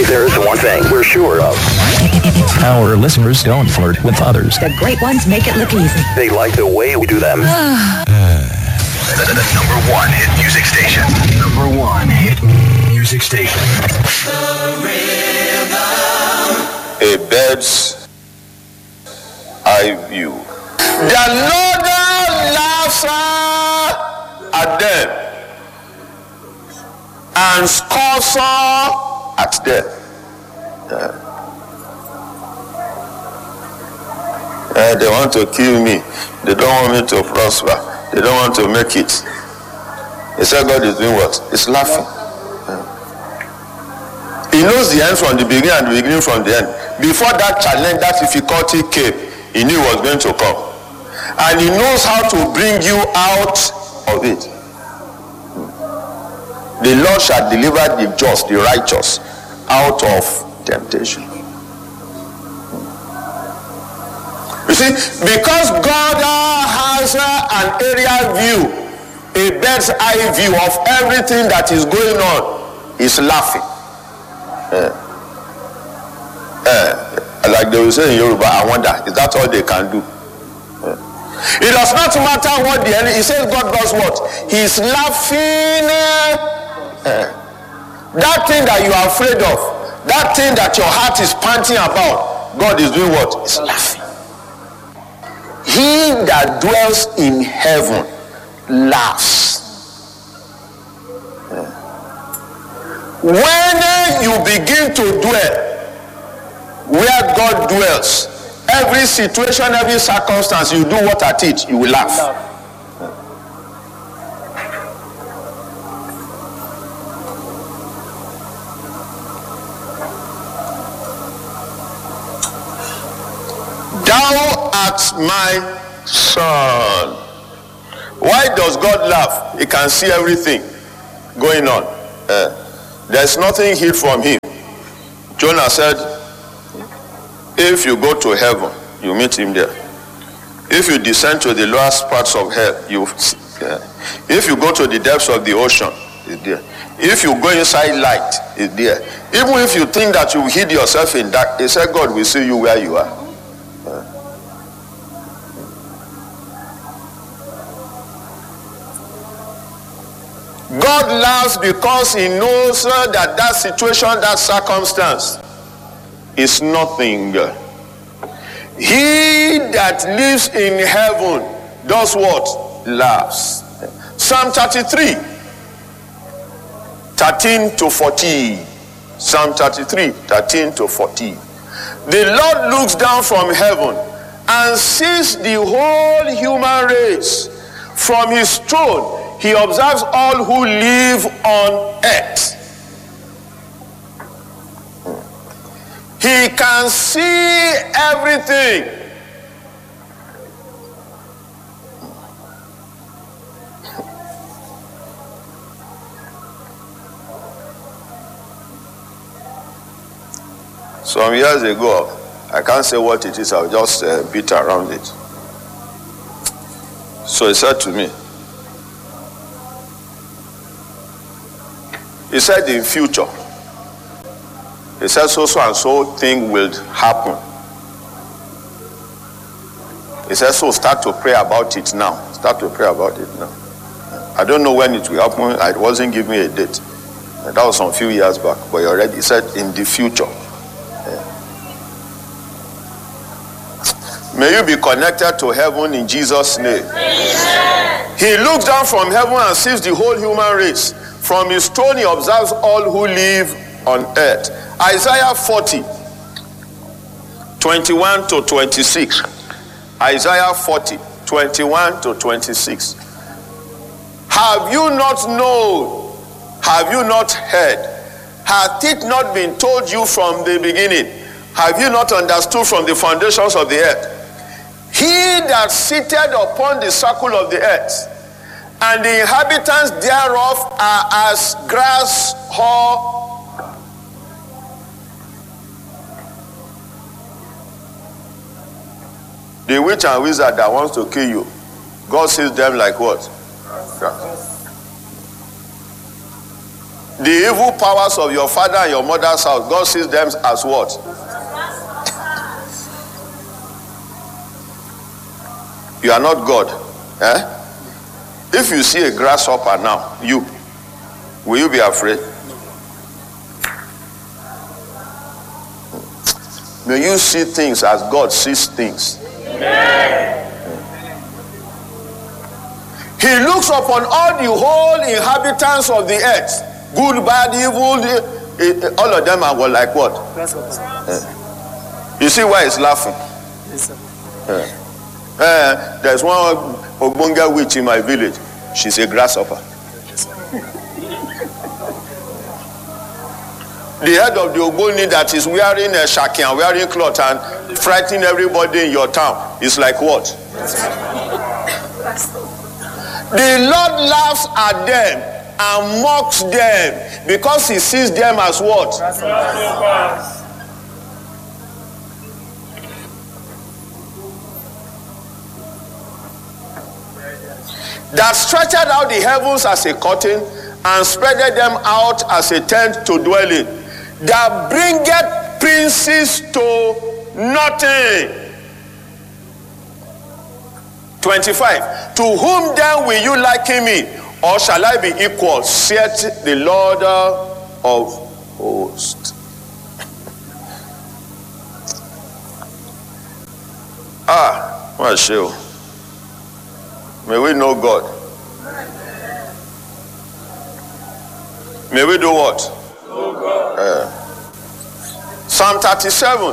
There's one thing we're sure of. Our listeners don't flirt with others. The great ones make it look easy. They like the way we do them. The number one hit music station. Number one hit music station. A bird's eye view. The Lord laughs at them and scoffs at them. They want to kill me. They don't want me to prosper. They don't want to make it. He said God is doing what? He's laughing. He knows the end from the beginning and the beginning from the end. Before that challenge, that difficulty came, he knew it was going to come. And he knows how to bring you out of it. The Lord shall deliver the just, the righteous, out of temptation. You see, because God has an aerial view, a bird's eye view of everything that is going on, he's laughing. Like they will say in Yoruba, I wonder, is that all they can do? It does not matter what the enemy, he says God does what? He's laughing. That thing that you are afraid of, that thing that your heart is panting about, God is doing what? He's laughing. He that dwells in heaven laughs. When you begin to dwell where God dwells, every situation, every circumstance, you do what at it, you will laugh. Thou art my son. Why does God laugh? He can see everything going on. There's nothing hid from him. Jonah said, if you go to heaven, you meet him there. If you descend to the lowest parts of hell, if you go to the depths of the ocean, it's there. If you go inside light, it's there. Even if you think that you hid yourself in dark, he said God will see you where you are. God laughs because he knows that situation, that circumstance is nothing. He that lives in heaven does what? Laughs. Psalm 33, 13 to 14. Psalm 33, 13 to 14. The Lord looks down from heaven and sees the whole human race. From his throne, he observes all who live on earth. He can see everything. Some years ago, I can't say what it is, I'll just beat around it. So he said to me, he said in future, he said so and so thing will happen. He said so start to pray about it now. Start to pray about it now. I don't know when it will happen. I wasn't giving me a date. That was some few years back. But he already said in the future. May you be connected to heaven in Jesus' name. Amen. He looks down from heaven and sees the whole human race. From his throne he observes all who live on earth. Isaiah 40, 21 to 26. Isaiah 40, 21 to 26. Have you not known? Have you not heard? Hath it not been told you from the beginning? Have you not understood from the foundations of the earth? He that sitteth upon the circle of the earth, and the inhabitants thereof are as grasshopper. The witch and wizard that wants to kill you, God sees them like what? The evil powers of your father and your mother's house, God sees them as what? You are not God. If you see a grasshopper now, will you be afraid? May you see things as God sees things. Amen. He looks upon all the whole inhabitants of the earth, good, bad, evil, all of them are like what? You see why he's laughing? Yes, sir. There's one Ogbonga witch in my village. She's a grasshopper. The head of the Ogboni that is wearing a shaki and wearing cloth and frightening everybody in your town is like what? The Lord laughs at them and mocks them because he sees them as what? That stretched out the heavens as a curtain and spreaded them out as a tent to dwell in, that bringeth princes to nothing. 25. To whom then will you liken me, or shall I be equal, saith the Lord of hosts. What a show. May we know God. May we do what? Know God. Psalm 37,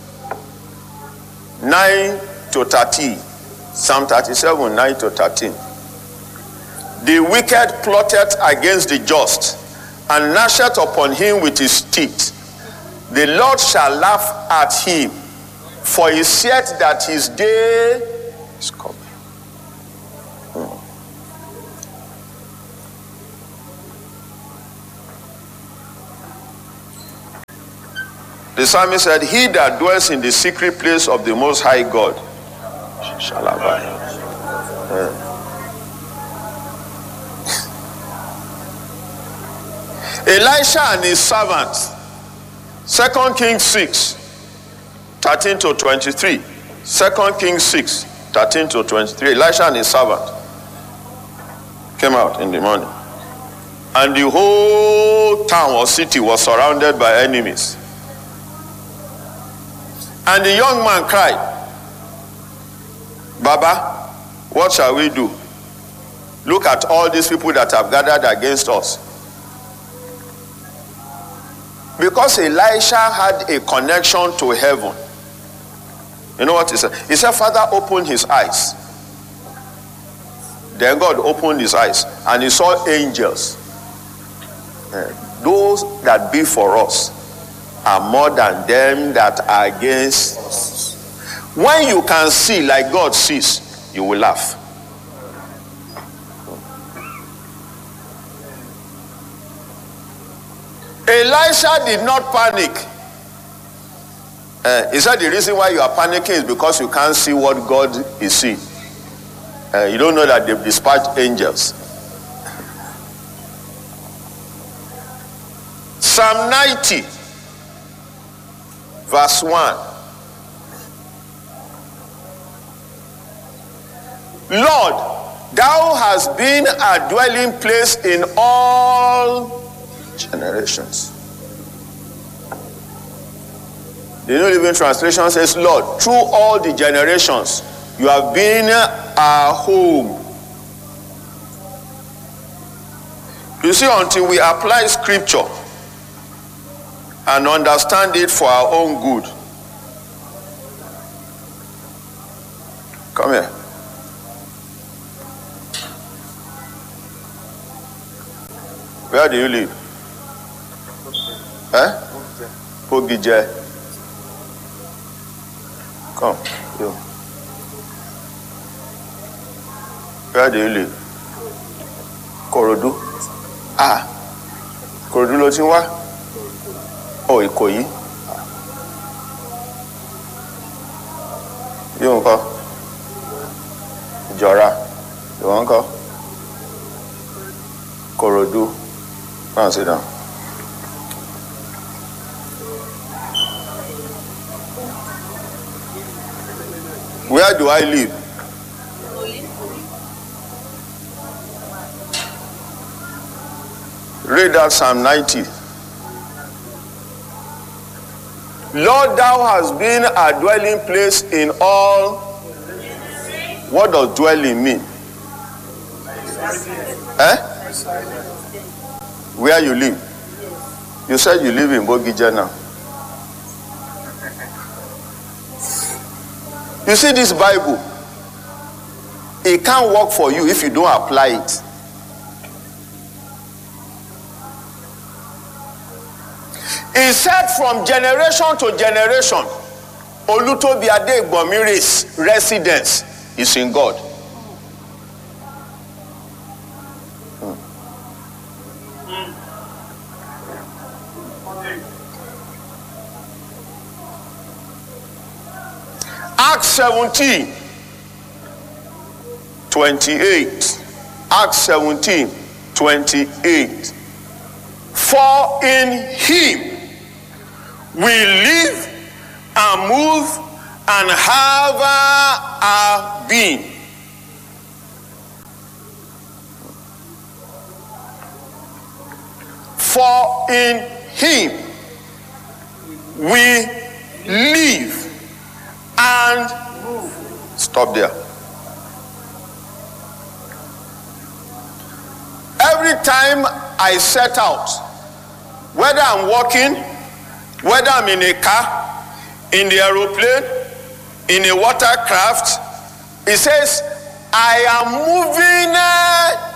9 to 13. Psalm 37, 9 to 13. The wicked plotted against the just, and gnasheth upon him with his teeth. The Lord shall laugh at him, for he said that his day is coming. The psalmist said, he that dwells in the secret place of the Most High God shall abide. Elisha and his servants, 2 Kings 6, 13 to 23. 2 Kings 6, 13 to 23. Elisha and his servant came out in the morning, and the whole town or city was surrounded by enemies. And the young man cried, Baba, what shall we do? Look at all these people that have gathered against us. Because Elisha had a connection to heaven. You know what he said? He said, Father, open his eyes. Then God opened his eyes and he saw angels. Those that be for us are more than them that are against us. When you can see like God sees, you will laugh. Elisha did not panic. He said the reason why you are panicking is because you can't see what God is seeing. You don't know that they've dispatched angels. Psalm 90, verse 1. Lord, thou hast been a dwelling place in all generations. The New Living Translation says, Lord, through all the generations, you have been our home. You see, until we apply scripture and understand it for our own good. Come here. Where do you live? Pogije. Come, you. Where do you live? Korodu. Korodu ló ti wá? Oh, Ìkòyí. Yóò ńkọ́? Ìjọra. Ìwọ ńkọ́? Korodu. Come and sit down. Where do I live? Read that Psalm 90. Lord, thou hast been a dwelling place in all. What does dwelling mean? Where you live? You said you live in Bogija now. You see this Bible, it can't work for you if you don't apply it. It said from generation to generation, Olutobi Adegbomire's residence is in God. Acts 17, 28. Acts 17, 28. For in him we live and move and have our being. For in him we live and move. Stop there. Every time I set out, whether I'm walking, whether I'm in a car, in the aeroplane, in a watercraft, it says, I am moving